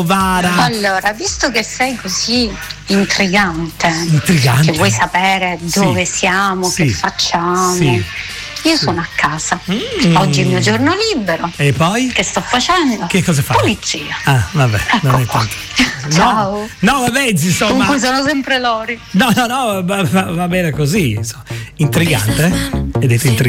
Vara. Allora, visto che sei così intrigante, Intrigante. che vuoi sapere dove siamo, Sì. che facciamo, Sì. io sono a casa. Oggi è il mio giorno libero. E poi? Che sto facendo? Che cosa fai? Pulizia. Ah, vabbè, Ecco non è qua. tanto. Ciao. No, vabbè, insomma. Comunque sono sempre loro. No, va bene così. Intrigante, eh? Hai detto intrigante.